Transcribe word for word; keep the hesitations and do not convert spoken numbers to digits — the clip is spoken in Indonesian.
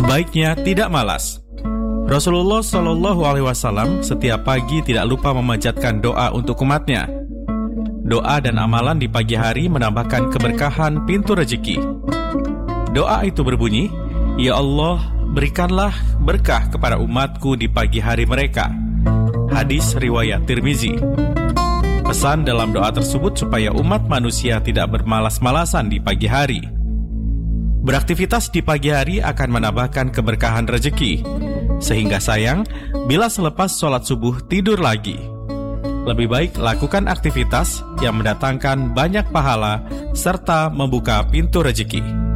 Sebaiknya tidak malas. Rasulullah Shallallahu Alaihi Wasallam setiap pagi tidak lupa memanjatkan doa untuk umatnya. Doa dan amalan di pagi hari menambahkan keberkahan pintu rezeki. Doa itu berbunyi, "Ya Allah, berikanlah berkah kepada umatku di pagi hari mereka." Hadis riwayat Tirmizi. Pesan dalam doa tersebut supaya umat manusia tidak bermalas-malasan di pagi hari. Beraktivitas di pagi hari akan menambahkan keberkahan rezeki, sehingga sayang bila selepas sholat subuh tidur lagi. Lebih baik lakukan aktivitas yang mendatangkan banyak pahala serta membuka pintu rezeki.